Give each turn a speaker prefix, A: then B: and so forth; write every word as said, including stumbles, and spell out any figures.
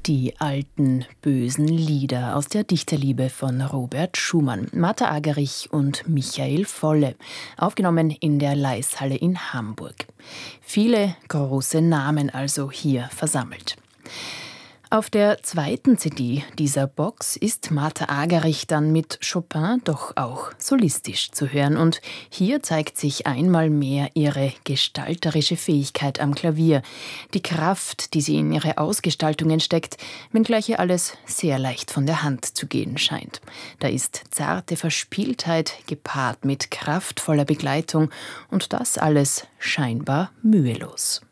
A: Die alten, bösen Lieder aus der Dichterliebe von Robert Schumann. Martha Agerich und Michael Volle. Aufgenommen in der Laeiszhalle in Hamburg. Viele große Namen also hier versammelt. Auf der zweiten C D dieser Box ist Martha Agerich dann mit Chopin doch auch solistisch zu hören. Und hier zeigt sich einmal mehr ihre gestalterische Fähigkeit am Klavier. Die Kraft, die sie in ihre Ausgestaltungen steckt, wenngleich ihr alles sehr leicht von der Hand zu gehen scheint. Da ist zarte Verspieltheit gepaart mit kraftvoller Begleitung und das alles scheinbar mühelos.